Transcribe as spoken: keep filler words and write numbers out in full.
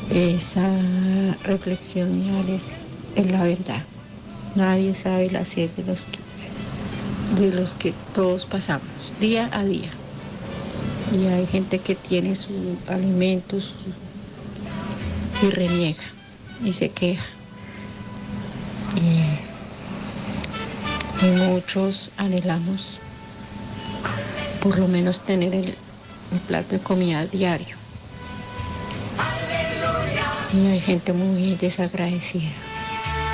Esa reflexión es, es la verdad. Nadie sabe la sed de los que, de los que todos pasamos día a día. Y hay gente que tiene sus alimentos y reniega y se queja. Y, y muchos anhelamos por lo menos tener el, el plato de comida diario. Y hay gente muy desagradecida.